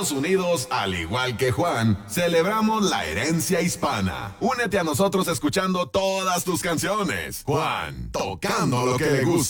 Estados Unidos, al igual que Juan, celebramos la herencia hispana. Únete a nosotros escuchando todas tus canciones. Juan, tocando lo que le gusta.